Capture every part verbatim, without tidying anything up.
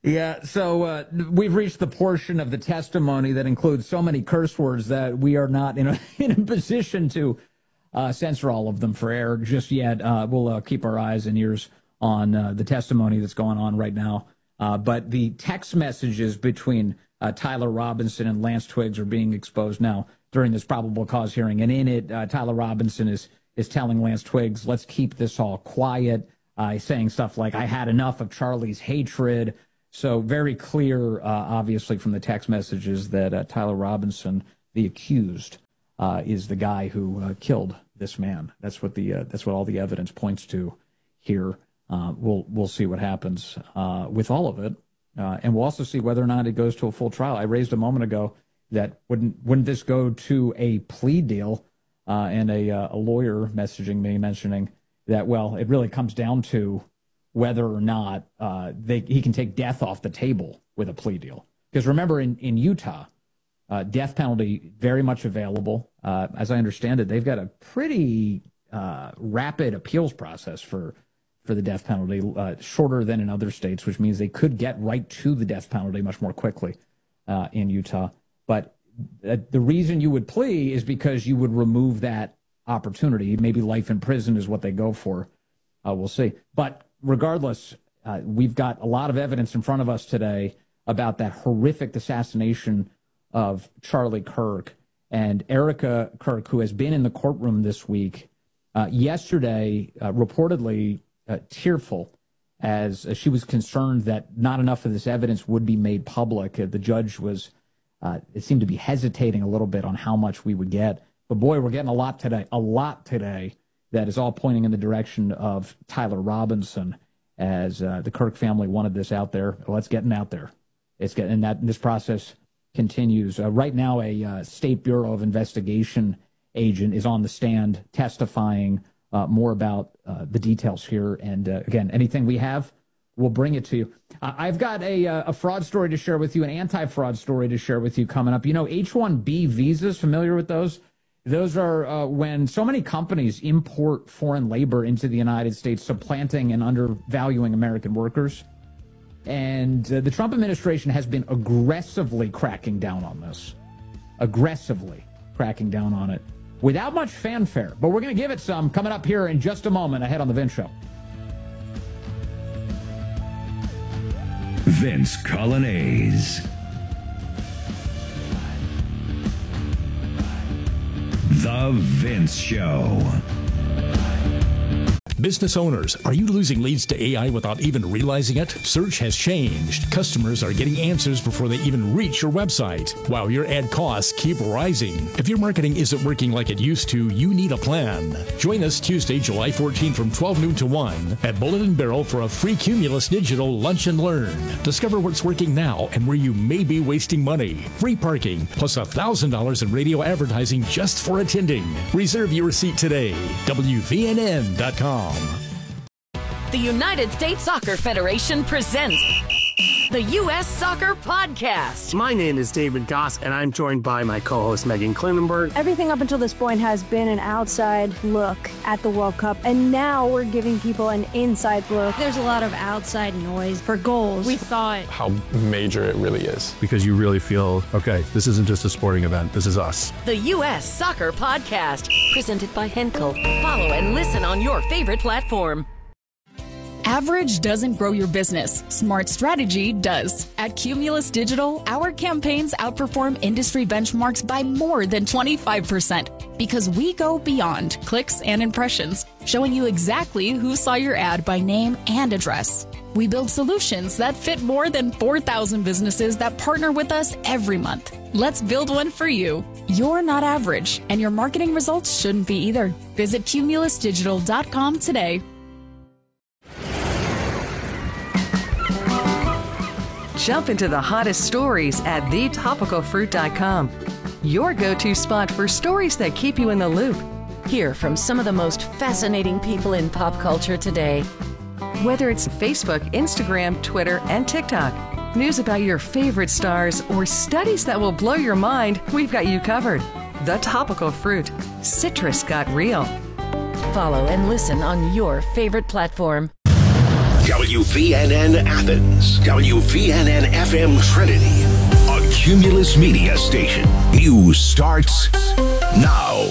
Yeah, so uh, we've reached the portion of the testimony that includes so many curse words that we are not in a, in a position to uh, censor all of them for air just yet. Uh, we'll uh, keep our eyes and ears on uh, the testimony that's going on right now. Uh, but the text messages between uh, Tyler Robinson and Lance Twiggs are being exposed now during this probable cause hearing. And in it, uh, Tyler Robinson is, is telling Lance Twiggs, let's keep this all quiet. Uh, he's saying stuff like, I had enough of Charlie's hatred. So very clear, uh, obviously, from the text messages that uh, Tyler Robinson, the accused, uh, is the guy who uh, killed this man. That's what the uh, that's what all the evidence points to here. Uh, we'll we'll see what happens uh, with all of it, uh, and we'll also see whether or not it goes to a full trial. I raised a moment ago that wouldn't wouldn't this go to a plea deal, uh, and a uh, a lawyer messaging me mentioning that, well, it really comes down to whether or not uh, they, he can take death off the table with a plea deal. Because remember, in, in Utah, uh, death penalty very much available. Uh, as I understand it, they've got a pretty uh, rapid appeals process for for the death penalty, uh, shorter than in other states, which means they could get right to the death penalty much more quickly uh, in Utah. But uh, the reason you would plea is because you would remove that opportunity. Maybe life in prison is what they go for. Uh, we'll see. But regardless, uh, we've got a lot of evidence in front of us today about that horrific assassination of Charlie Kirk. And Erica Kirk, who has been in the courtroom this week, uh, yesterday uh, reportedly uh, tearful as, as she was concerned that not enough of this evidence would be made public. Uh, the judge was, uh, it seemed to be hesitating a little bit on how much we would get. But boy, we're getting a lot today, a lot today. That is all pointing in the direction of Tyler Robinson, as uh, the Kirk family wanted this out there. Well, it's getting out there. It's getting, and that and this process continues. Uh, right now, a uh, State Bureau of Investigation agent is on the stand testifying uh, more about uh, the details here. And uh, again, anything we have, we'll bring it to you. Uh, I've got a, uh, a fraud story to share with you, an anti-fraud story to share with you coming up. You know, H one B visas, familiar with those? Those are uh, when so many companies import foreign labor into the United States, supplanting and undervaluing American workers. And uh, the Trump administration has been aggressively cracking down on this, aggressively cracking down on it without much fanfare. But we're going to give it some coming up here in just a moment ahead on The Vince Show. Vince Coglianese. The Vince Show. Business owners, are you losing leads to A I without even realizing it? Search has changed. Customers are getting answers before they even reach your website, while your ad costs keep rising. If your marketing isn't working like it used to, you need a plan. Join us Tuesday, July fourteenth from twelve noon to one at Bullet and Barrel for a free Cumulus Digital Lunch and Learn. Discover what's working now and where you may be wasting money. Free parking, plus one thousand dollars in radio advertising just for attending. Reserve your seat today. W V N N dot com. The United States Soccer Federation presents the U S Soccer Podcast. My name is David Goss, and I'm joined by my co-host Megan Klinenberg. Everything up until this point has been an outside look at the World Cup, and now we're giving people an inside look. There's a lot of outside noise for goals. We thought how major it really is. Because you really feel, okay, this isn't just a sporting event, this is us. The U S Soccer Podcast, presented by Henkel. Follow and listen on your favorite platform. Average doesn't grow your business. Smart strategy does. At Cumulus Digital, our campaigns outperform industry benchmarks by more than twenty-five percent because we go beyond clicks and impressions, showing you exactly who saw your ad by name and address. We build solutions that fit more than four thousand businesses that partner with us every month. Let's build one for you. You're not average, and your marketing results shouldn't be either. Visit cumulus digital dot com today. Jump into the hottest stories at the topical fruit dot com. Your go-to spot for stories that keep you in the loop. Hear from some of the most fascinating people in pop culture today. Whether it's Facebook, Instagram, Twitter, and TikTok, news about your favorite stars, or studies that will blow your mind, we've got you covered. The Topical Fruit. Citrus got real. Follow and listen on your favorite platform. W V N N Athens, W V N N F M Trinity, a Cumulus Media station. News starts now.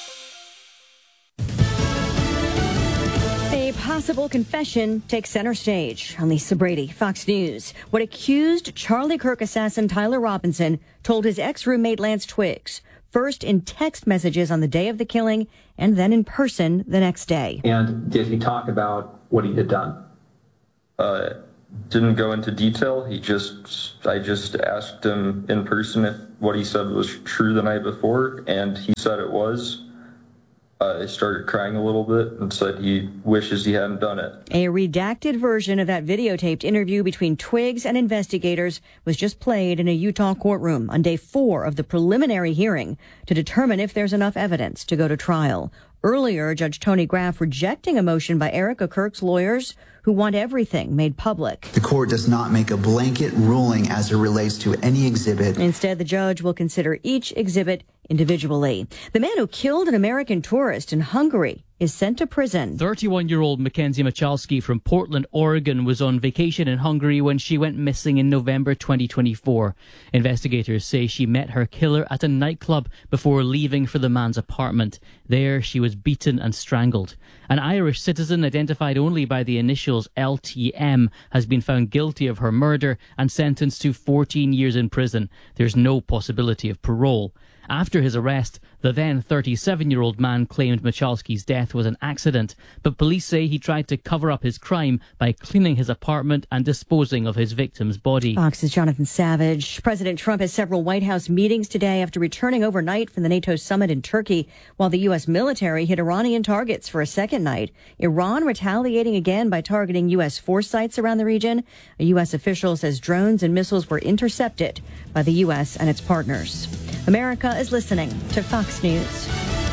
A possible confession takes center stage. On Lisa Brady, Fox News. What accused Charlie Kirk assassin Tyler Robinson told his ex-roommate Lance Twiggs, first in text messages on the day of the killing and then in person the next day. And did he talk about what he had done? Uh, didn't go into detail. He just, I just asked him in person if what he said was true the night before, and he said it was. Uh, I started crying a little bit and said he wishes he hadn't done it. A redacted version of that videotaped interview between Twiggs and investigators was just played in a Utah courtroom on day four of the preliminary hearing to determine if there's enough evidence to go to trial. Earlier, Judge Tony Graff rejecting a motion by Erica Kirk's lawyers who want everything made public. The court does not make a blanket ruling as it relates to any exhibit. Instead, the judge will consider each exhibit individually. The man who killed an American tourist in Hungary is sent to prison. thirty-one-year-old Mackenzie Michalski from Portland, Oregon was on vacation in Hungary when she went missing in November twenty twenty-four. Investigators say she met her killer at a nightclub before leaving for the man's apartment. There, she was beaten and strangled. An Irish citizen identified only by the initials L T M has been found guilty of her murder and sentenced to fourteen years in prison. There's no possibility of parole. After his arrest, the then thirty-seven-year-old man claimed Michalski's death was an accident, but police say he tried to cover up his crime by cleaning his apartment and disposing of his victim's body. Fox's Jonathan Savage. President Trump has several White House meetings today after returning overnight from the NATO summit in Turkey, while the U S military hit Iranian targets for a second night. Iran retaliating again by targeting U S force sites around the region. A U S official says drones and missiles were intercepted by the U S and its partners. America is listening to Fox News.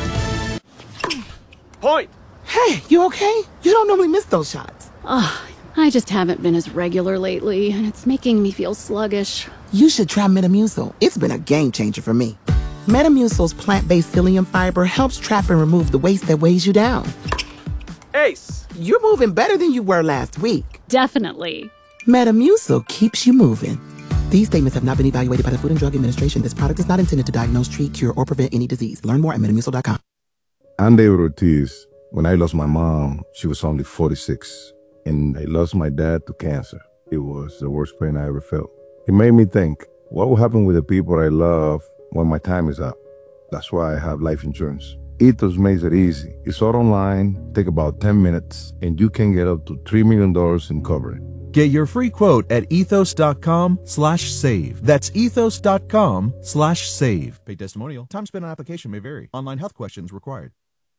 Point! Hey, you okay? You don't normally miss those shots. Oh, I just haven't been as regular lately, and it's making me feel sluggish. You should try Metamucil. It's been a game changer for me. Metamucil's plant-based psyllium fiber helps trap and remove the waste that weighs you down. Ace! You're moving better than you were last week. Definitely. Metamucil keeps you moving. These statements have not been evaluated by the Food and Drug Administration. This product is not intended to diagnose, treat, cure, or prevent any disease. Learn more at metamucil dot com. I'm David Ortiz. When I lost my mom, she was only forty-six. And I lost my dad to cancer. It was the worst pain I ever felt. It made me think, what will happen with the people I love when my time is up? That's why I have life insurance. Ethos makes it easy. It's all online, take about ten minutes, and you can get up to three million dollars in coverage. Get your free quote at ethos.com slash save. That's ethos.com slash save. Paid testimonial. Time spent on application may vary. Online health questions required.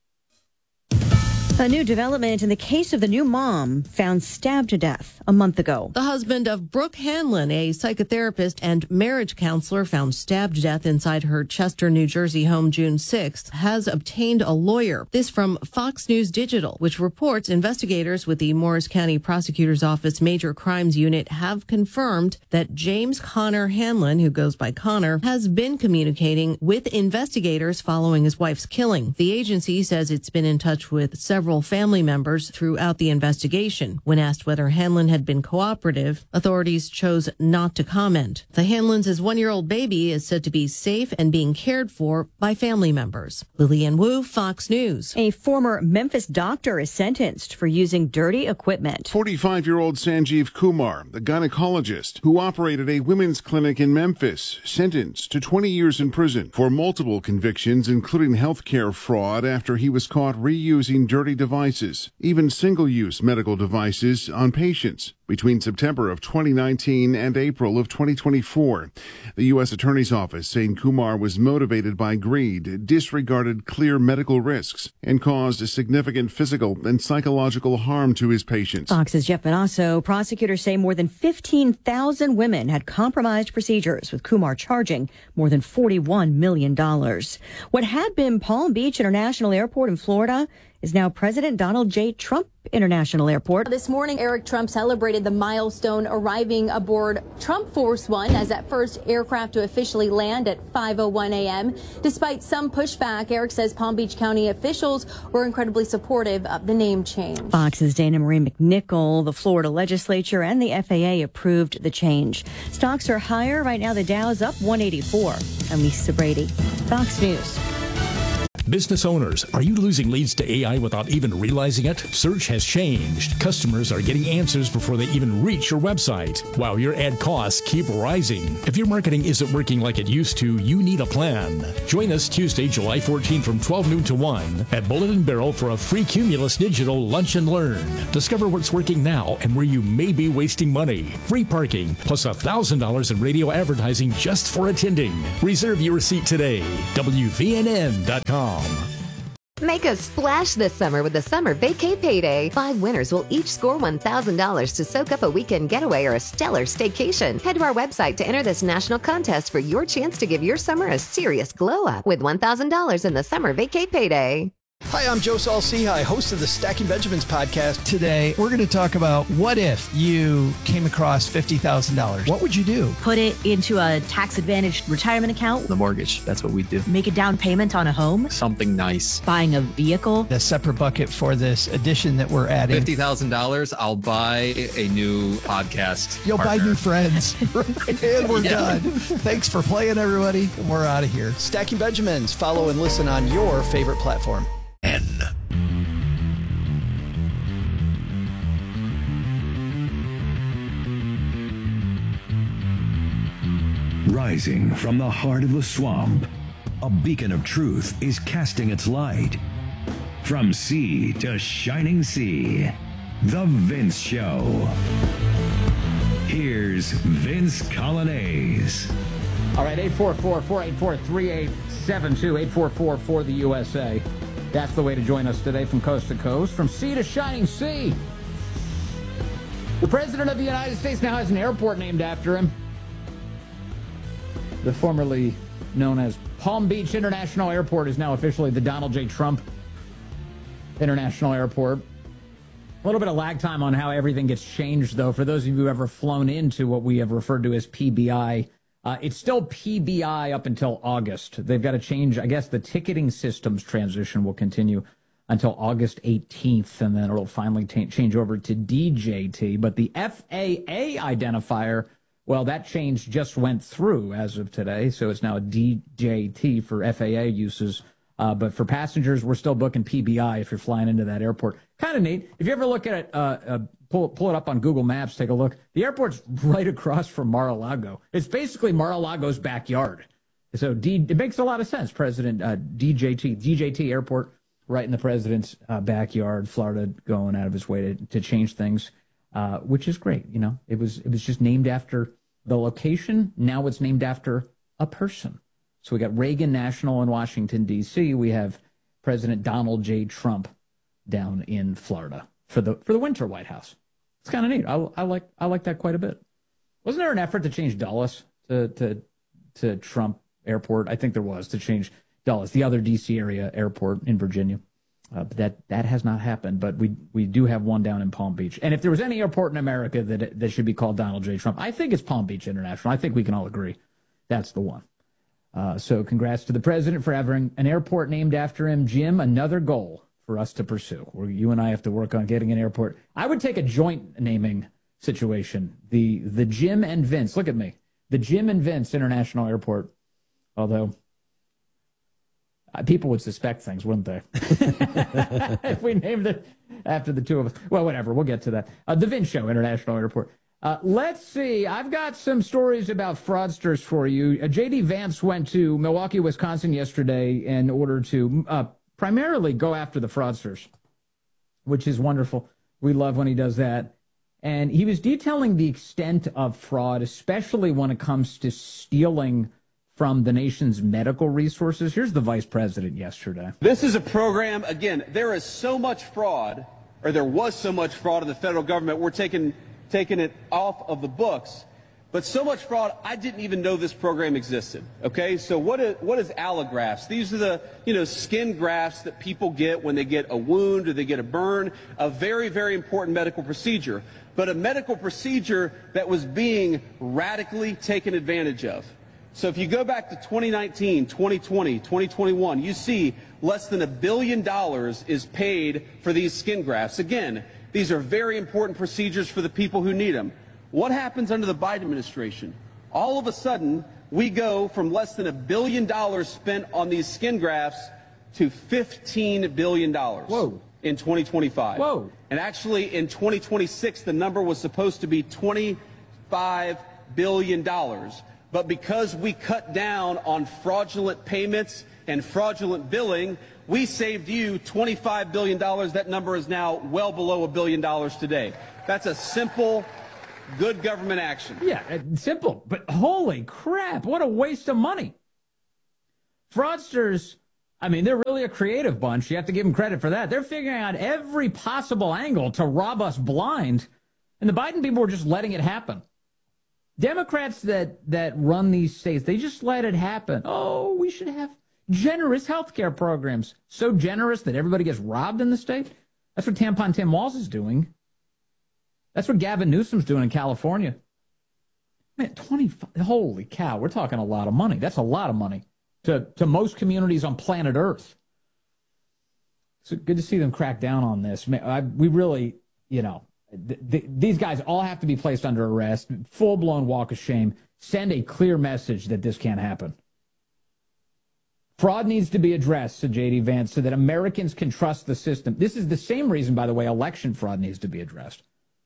A new development in the case of the new mom found stabbed to death a month ago. The husband of Brooke Hanlon, a psychotherapist and marriage counselor found stabbed to death inside her Chester, New Jersey home June sixth, has obtained a lawyer. This from Fox News Digital, which reports investigators with the Morris County Prosecutor's Office Major Crimes Unit have confirmed that James Connor Hanlon, who goes by Connor, has been communicating with investigators following his wife's killing. The agency says it's been in touch with several Several family members throughout the investigation. When asked whether Hanlon had been cooperative, authorities chose not to comment. The Hanlon's one-year-old baby is said to be safe and being cared for by family members. Lillian Wu, Fox News. A former Memphis doctor is sentenced for using dirty equipment. forty-five-year-old Sanjeev Kumar, the gynecologist who operated a women's clinic in Memphis, sentenced to twenty years in prison for multiple convictions, including healthcare fraud, after he was caught reusing dirty devices, even single-use medical devices, on patients between September of twenty nineteen and April of twenty twenty-four. The U S Attorney's Office saying Kumar was motivated by greed, disregarded clear medical risks, and caused significant physical and psychological harm to his patients. Fox's Jeff Benasso. Prosecutors say more than fifteen thousand women had compromised procedures, with Kumar charging more than forty-one million dollars. What had been Palm Beach International Airport in Florida is now President Donald J. Trump International Airport. This morning, Eric Trump celebrated the milestone, arriving aboard Trump Force One as that first aircraft to officially land at five oh one a.m. Despite some pushback, Eric says Palm Beach County officials were incredibly supportive of the name change. Fox's Dana Marie McNichol, the Florida legislature, and the F A A approved the change. Stocks are higher. Right now, the Dow's up one eighty-four. I'm Lisa Brady, Fox News. Business owners, are you losing leads to A I without even realizing it? Search has changed. Customers are getting answers before they even reach your website, while your ad costs keep rising. If your marketing isn't working like it used to, you need a plan. Join us Tuesday, July fourteenth from twelve noon to one at Bullet and Barrel for a free Cumulus Digital Lunch and Learn. Discover what's working now and where you may be wasting money. Free parking, plus one thousand dollars in radio advertising just for attending. Reserve your seat today. W V N N dot com. Make a splash this summer with the Summer Vacay Payday. Five winners will each score one thousand dollars to soak up a weekend getaway or a stellar staycation. Head to our website to enter this national contest for your chance to give your summer a serious glow up with one thousand dollars in the Summer Vacay Payday. Hi, I'm Joe Saul-Sehy, host of the Stacking Benjamins podcast. Today, we're going to talk about what if you came across fifty thousand dollars? What would you do? Put it into a tax-advantaged retirement account. The mortgage, that's what we do. Make a down payment on a home. Something nice. Buying a vehicle. A separate bucket for this addition that we're adding. fifty thousand dollars, I'll buy a new podcast You'll partner. buy new friends. And we're yeah. done. Thanks for playing, everybody. We're out of here. Stacking Benjamins. Follow and listen on your favorite platform. N. Rising from the heart of the swamp, a beacon of truth is casting its light. From sea to shining sea, The Vince Show. Here's Vince Colonnese. All right, eight four four, four eight four, three eight seven two, eight four four for the U S A. That's the way to join us today from coast to coast, from sea to shining sea. The President of the United States now has an airport named after him. The formerly known as Palm Beach International Airport is now officially the Donald J. Trump International Airport. A little bit of lag time on how everything gets changed, though. For those of you who have ever flown into what we have referred to as P B I, Uh, it's still P B I up until August. They've got to change. I guess the ticketing systems transition will continue until August eighteenth, and then it'll finally t- change over to D J T. But the F A A identifier, well, that change just went through as of today, so it's now a D J T for F A A uses. Uh, but for passengers, we're still booking P B I if you're flying into that airport. Kind of neat. If you ever look at it, uh, uh, pull, pull it up on Google Maps, take a look. The airport's right across from Mar-a-Lago. It's basically Mar-a-Lago's backyard. So D, it makes a lot of sense. President uh, D J T, D J T Airport, right in the president's uh, backyard. Florida going out of its way to, to change things, uh, which is great. You know, it was it was just named after the location. Now it's named after a person. So we got Reagan National in Washington, D C We have President Donald J. Trump down in Florida for the for the winter White House. It's kind of neat. I, I like I like that quite a bit. Wasn't there an effort to change Dulles to to to Trump Airport? I think there was, to change Dulles, the other D C area airport in Virginia. Uh, but that that has not happened. But we we do have one down in Palm Beach. And if there was any airport in America that that should be called Donald J. Trump, I think it's Palm Beach International. I think we can all agree that's the one. Uh, so congrats to the president for having an airport named after him. Jim, another goal for us to pursue, where you and I have to work on getting an airport. I would take a joint naming situation. The the Jim and Vince, look at me. The Jim and Vince International Airport, although uh, people would suspect things, wouldn't they? If we named it after the two of us. Well, whatever, we'll get to that. Uh, the Vince Show International Airport. Uh, let's see. I've got some stories about fraudsters for you. Uh, J D. Vance went to Milwaukee, Wisconsin yesterday in order to uh, primarily go after the fraudsters, which is wonderful. We love when he does that. And he was detailing the extent of fraud, especially when it comes to stealing from the nation's medical resources. Here's the vice president yesterday. This is a program, again, there is so much fraud, or there was so much fraud in the federal government, we're taking taking it off of the books. But so much fraud, I didn't even know this program existed. Okay, so what is, what is allografts? These are the, you know, skin grafts that people get when they get a wound or they get a burn, a very, very important medical procedure, but a medical procedure that was being radically taken advantage of. So if you go back to twenty nineteen, twenty twenty, twenty twenty-one, you see less than a billion dollars is paid for these skin grafts. Again, these are very important procedures for the people who need them. What happens under the Biden administration? All of a sudden, we go from less than a billion dollars spent on these skin grafts to fifteen billion dollars Whoa. in twenty twenty-five. Whoa. And actually, in twenty twenty-six, the number was supposed to be twenty-five billion dollars. But because we cut down on fraudulent payments and fraudulent billing, we saved you twenty-five billion dollars. That number is now well below a billion dollars today. That's a simple, good government action. Yeah, simple, but holy crap, what a waste of money. Fraudsters, I mean, they're really a creative bunch. You have to give them credit for that. They're figuring out every possible angle to rob us blind, and the Biden people are just letting it happen. Democrats that, that run these states, they just let it happen. Oh, we should have generous health care programs. So generous that everybody gets robbed in the state. That's what Tampon Tim Walz is doing. That's what Gavin Newsom's doing in California. Man, twenty-five, holy cow, we're talking a lot of money. That's a lot of money to, to most communities on planet Earth. So good to see them crack down on this. Man, I, we really, you know, th- th- these guys all have to be placed under arrest, full-blown walk of shame. Send a clear message that this can't happen. Fraud needs to be addressed, said J D Vance, so that Americans can trust the system. This is the same reason, by the way, election fraud needs to be addressed,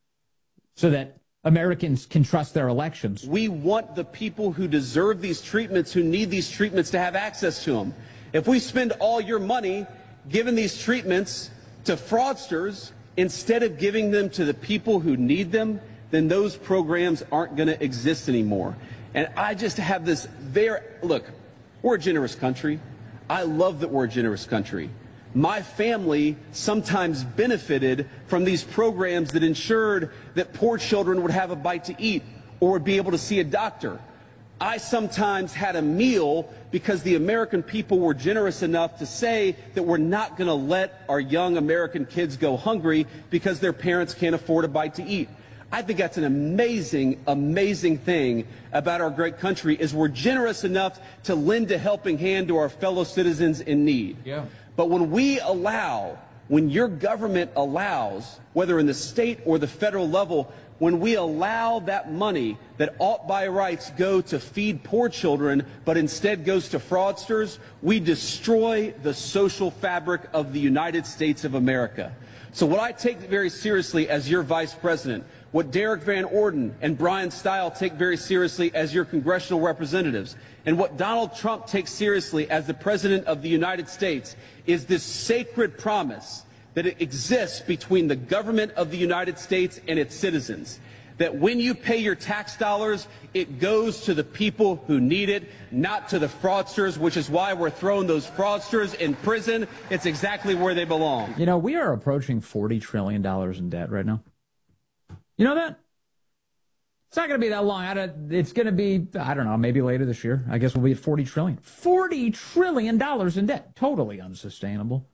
so that Americans can trust their elections. We want the people who deserve these treatments, who need these treatments, to have access to them. If we spend all your money giving these treatments to fraudsters instead of giving them to the people who need them, then those programs aren't going to exist anymore. And I just have this very, look, we're a generous country. I love that we're a generous country. My family sometimes benefited from these programs that ensured that poor children would have a bite to eat or would be able to see a doctor. I sometimes had a meal because the American people were generous enough to say that we're not going to let our young American kids go hungry because their parents can't afford a bite to eat. I think that's an amazing, amazing thing about our great country, is we're generous enough to lend a helping hand to our fellow citizens in need. Yeah. But when we allow, when your government allows, whether in the state or the federal level, when we allow that money that ought by rights go to feed poor children, but instead goes to fraudsters, we destroy the social fabric of the United States of America. So what I take very seriously as your vice president, what Derek Van Orden and Brian Stile take very seriously as your congressional representatives, and what Donald Trump takes seriously as the President of the United States, is this sacred promise that it exists between the government of the United States and its citizens. That when you pay your tax dollars, it goes to the people who need it, not to the fraudsters, which is why we're throwing those fraudsters in prison. It's exactly where they belong. You know, we are approaching forty trillion dollars in debt right now. You know that? It's not going to be that long. It's going to be, I don't know, maybe later this year. I guess we'll be at forty trillion dollars. forty trillion dollars in debt. Totally unsustainable.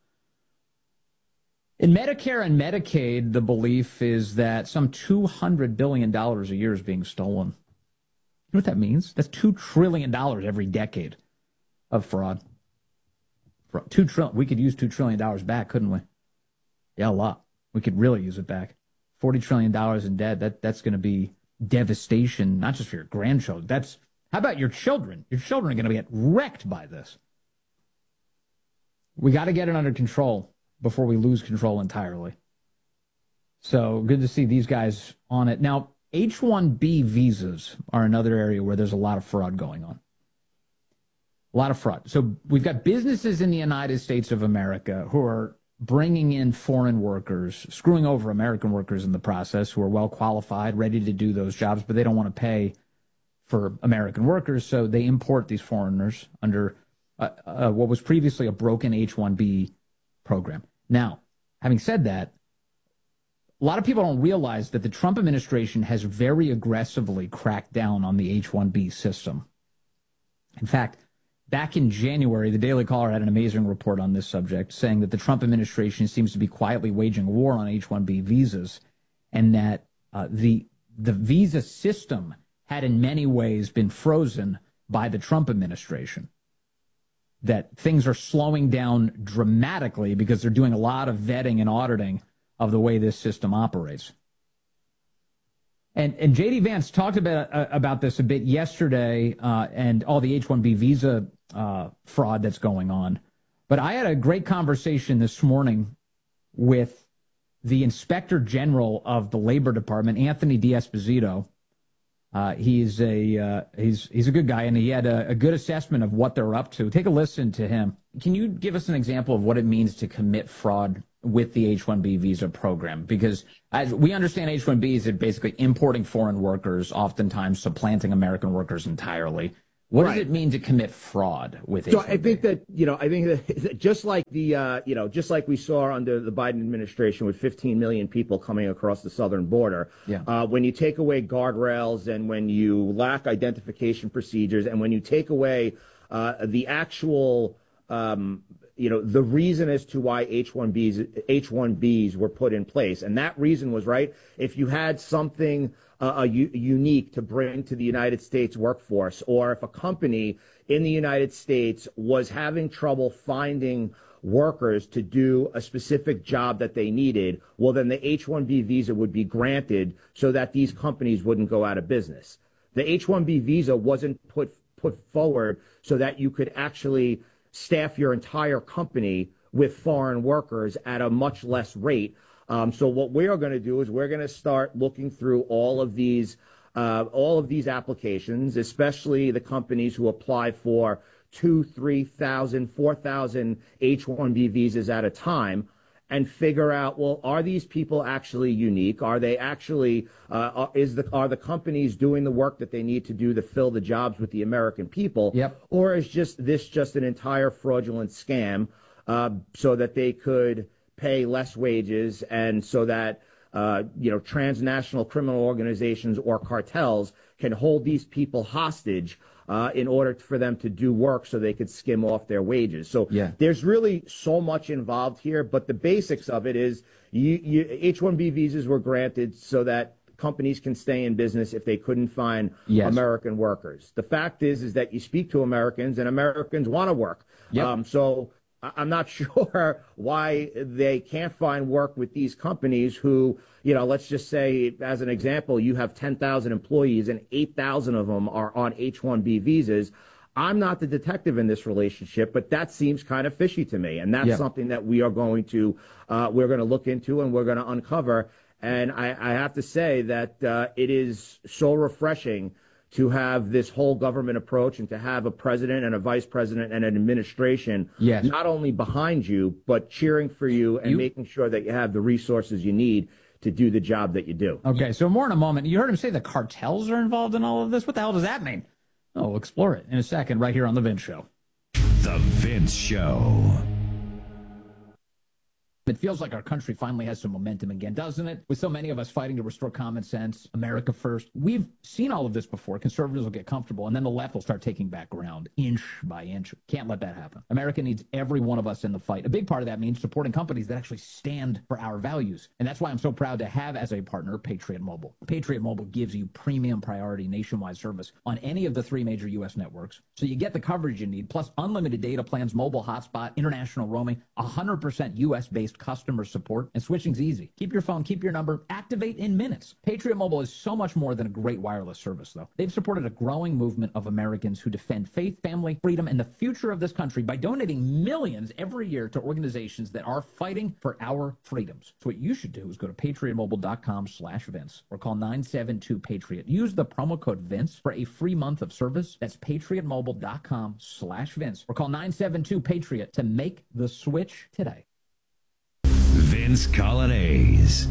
In Medicare and Medicaid, the belief is that some two hundred billion dollars a year is being stolen. You know what that means? That's two trillion dollars every decade of fraud. Two trillion. We could use two trillion dollars back, couldn't we? Yeah, a lot. We could really use it back. forty trillion dollars in debt, that, that's going to be devastation, not just for your grandchildren. That's, how about your children? Your children are going to get wrecked by this. We got to get it under control before we lose control entirely. So good to see these guys on it. Now, H one B visas are another area where there's a lot of fraud going on. A lot of fraud. So we've got businesses in the United States of America who are bringing in foreign workers, screwing over American workers in the process, who are well qualified, ready to do those jobs, but they don't want to pay for American workers, so they import these foreigners under uh, uh, what was previously a broken H one B program. Now, having said that, a lot of people don't realize that the Trump administration has very aggressively cracked down on the H one B system. In fact, back in January, the Daily Caller had an amazing report on this subject, saying that the Trump administration seems to be quietly waging a war on H one B visas, and that uh, the the visa system had in many ways been frozen by the Trump administration. That things are slowing down dramatically because they're doing a lot of vetting and auditing of the way this system operates. And, and J D Vance talked about, uh, about this a bit yesterday uh, and all the H one B visa uh, fraud that's going on. But I had a great conversation this morning with the Inspector General of the Labor Department, Anthony D'Esposito. Uh, he's a uh, he's he's a good guy, and he had a, a good assessment of what they're up to. Take a listen to him. Can you give us an example of what it means to commit fraud with the H one B visa program? Because as we understand H one B is basically importing foreign workers, oftentimes supplanting American workers entirely. What Right. does it mean to commit fraud with So H one B? I think that, you know, I think that just like the, uh, you know, just like we saw under the Biden administration with fifteen million people coming across the southern border, Yeah. uh, when you take away guardrails and when you lack identification procedures and when you take away uh, the actual, um, you know, the reason as to why H one Bs, H one Bs were put in place. And that reason was, right, if you had something uh, a u- unique to bring to the United States workforce, or if a company in the United States was having trouble finding workers to do a specific job that they needed, well, then the H one B visa would be granted so that these companies wouldn't go out of business. The H one B visa wasn't put put forward so that you could actually staff your entire company with foreign workers at a much less rate. Um, so what we are going to do is we're going to start looking through all of these uh, all of these applications, especially the companies who apply for two, three thousand, four thousand H one B visas at a time, and figure out, well, are these people actually unique? Are they actually, uh, are, is the, are the companies doing the work that they need to do to fill the jobs with the American people? Yep. Or is just this just an entire fraudulent scam uh, so that they could pay less wages and so that, uh, you know, transnational criminal organizations or cartels can hold these people hostage uh, in order for them to do work so they could skim off their wages. So Yeah. there's really so much involved here, but the basics of it is you, you, H one B visas were granted so that companies can stay in business if they couldn't find Yes. American workers. The fact is, is that you speak to Americans and Americans want to work. Yep. Um, so I- I'm not sure why they can't find work with these companies who, you know, let's just say, as an example, you have ten thousand employees and eight thousand of them are on H one B visas. I'm not the detective in this relationship, but that seems kind of fishy to me. And that's Yeah. something that we are going to, uh, we're going to look into and we're going to uncover. And I, I have to say that uh, it is so refreshing to have this whole government approach and to have a president and a vice president and an administration Yes. not only behind you, but cheering for you and You- making sure that you have the resources you need to do the job that you do. Okay, so more in a moment. You heard him say the cartels are involved in all of this. What the hell does that mean? Oh, we'll explore it in a second right here on The Vince Show. The Vince Show. It feels like our country finally has some momentum again, doesn't it? With so many of us fighting to restore common sense, America first. We've seen all of this before. Conservatives will get comfortable, and then the left will start taking back ground, inch by inch. Can't let that happen. America needs every one of us in the fight. A big part of that means supporting companies that actually stand for our values. And that's why I'm so proud to have as a partner Patriot Mobile. Patriot Mobile gives you premium priority nationwide service on any of the three major U S networks. So you get the coverage you need, plus unlimited data plans, mobile hotspot, international roaming, one hundred percent U S-based customer support, and switching's easy. Keep your phone, keep your number, activate in minutes. Patriot Mobile is so much more than a great wireless service, though. They've supported a growing movement of Americans who defend faith, family, freedom, and the future of this country by donating millions every year to organizations that are fighting for our freedoms. So what you should do is go to patriotmobile.com slash Vince or call nine seven two Patriot. Use the promo code Vince for a free month of service. That's patriotmobile.com slash Vince or call nine seven two Patriot to make the switch today. Vince Colonnese.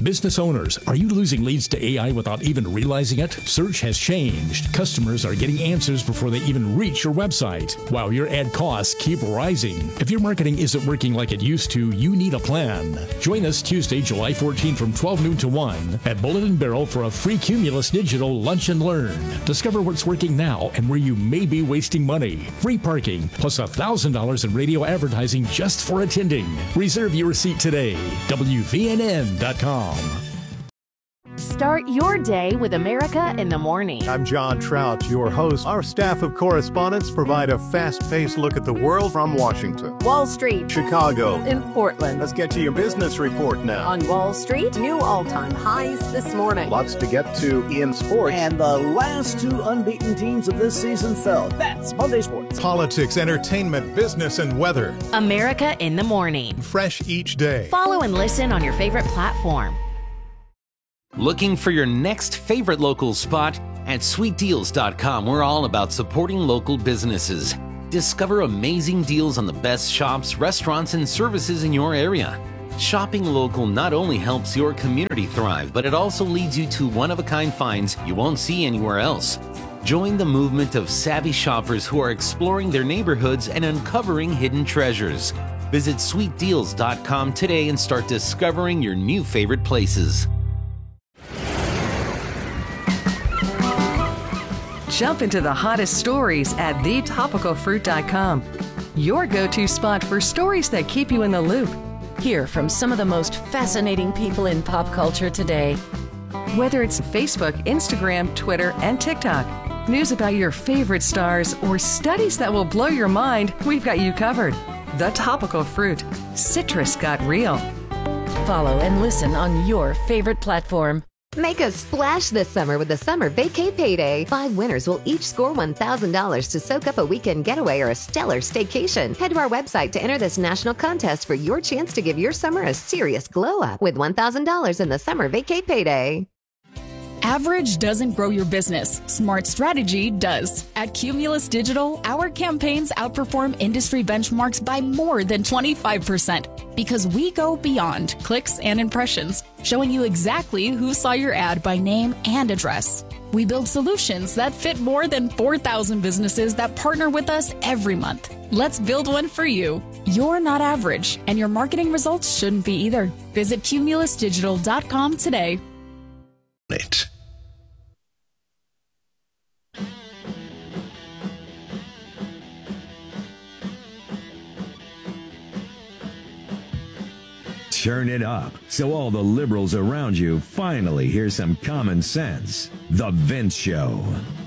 Business owners, are you losing leads to A I without even realizing it? Search has changed. Customers are getting answers before they even reach your website, while your ad costs keep rising. If your marketing isn't working like it used to, you need a plan. Join us Tuesday, July fourteenth from twelve noon to one at Bullet and Barrel for a free Cumulus Digital Lunch and Learn. Discover what's working now and where you may be wasting money. Free parking, plus one thousand dollars in radio advertising just for attending. Reserve your seat today. W V N N dot com. Start your day with America in the Morning. I'm John Trout, your host. Our staff of correspondents provide a fast-paced look at the world from Washington, Wall Street, Chicago, in Portland. Let's get to your business report now. On Wall Street, new all-time highs this morning. Lots to get to in sports. And the last two unbeaten teams of this season fell. That's Monday Sports. Politics, entertainment, business, and weather. America in the Morning. Fresh each day. Follow and listen on your favorite platform. Looking for your next favorite local spot? At sweet deals dot com, we're all about supporting local businesses. Discover amazing deals on the best shops, restaurants, and services in your area. Shopping local not only helps your community thrive, but it also leads you to one-of-a-kind finds you won't see anywhere else. Join the movement of savvy shoppers who are exploring their neighborhoods and uncovering hidden treasures. Visit sweet deals dot com today and start discovering your new favorite places. Jump into the hottest stories at the topical fruit dot com. Your go-to spot for stories that keep you in the loop. Hear from some of the most fascinating people in pop culture today. Whether it's Facebook, Instagram, Twitter, and TikTok, news about your favorite stars, or studies that will blow your mind, we've got you covered. The Topical Fruit. Citrus got real. Follow and listen on your favorite platform. Make a splash this summer with the Summer Vacay Payday. Five winners will each score one thousand dollars to soak up a weekend getaway or a stellar staycation. Head to our website to enter this national contest for your chance to give your summer a serious glow up with one thousand dollars in the Summer Vacay Payday. Average doesn't grow your business. Smart strategy does. At Cumulus Digital, our campaigns outperform industry benchmarks by more than twenty-five percent because we go beyond clicks and impressions, showing you exactly who saw your ad by name and address. We build solutions that fit more than four thousand businesses that partner with us every month. Let's build one for you. You're not average, and your marketing results shouldn't be either. Visit cumulus digital dot com today. It. Turn it up so all the liberals around you finally hear some common sense. The Vince Show.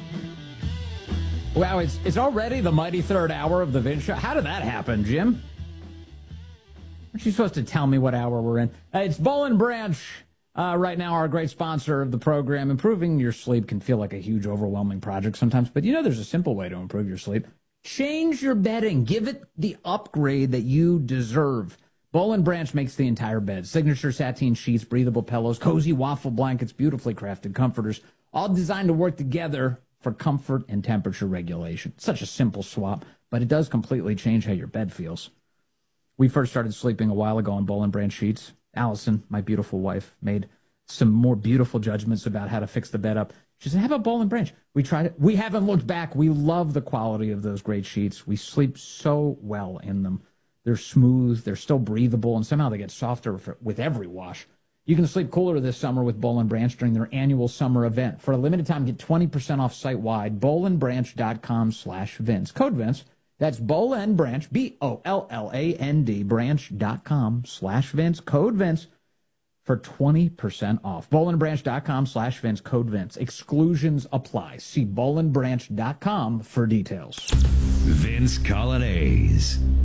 Wow, it's it's already the mighty third hour of the Vince Show. How did that happen, Jim? Aren't you supposed to tell me what hour we're in? Uh, it's Boll and Branch. Uh, right now, our great sponsor of the program. Improving your sleep can feel like a huge, overwhelming project sometimes, but you know there's a simple way to improve your sleep. Change your bedding. Give it the upgrade that you deserve. Boll and Branch makes the entire bed. Signature sateen sheets, breathable pillows, cozy waffle blankets, beautifully crafted comforters, all designed to work together for comfort and temperature regulation. Such a simple swap, but it does completely change how your bed feels. We first started sleeping a while ago on Boll and Branch sheets. Allison, my beautiful wife, made some more beautiful judgments about how to fix the bed up. She said, how about Boll and Branch? We tried it. We haven't looked back. We love the quality of those great sheets. We sleep so well in them. They're smooth, they're still breathable, and somehow they get softer for, with every wash. You can sleep cooler this summer with Boll and Branch during their annual summer event. For a limited time, get twenty percent off site-wide, boll and branch dot com slash Vince. Code Vince. That's Boll and Branch, B O L L A N D, branch dot com slash Vince. Code Vince for twenty percent off. boll and branch dot com slash Vince. Code Vince. Exclusions apply. See boll and branch dot com for details. Vince Colonnese.